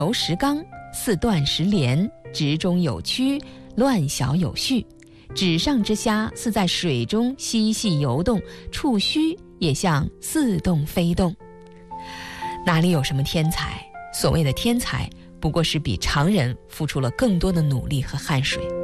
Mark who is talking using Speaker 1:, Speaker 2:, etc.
Speaker 1: 柔时刚，似断时连，直中有曲，乱小有序。纸上之虾似在水中嬉戏游动，触须也像似动非动。哪里有什么天才？所谓的天才，不过是比常人付出了更多的努力和汗水。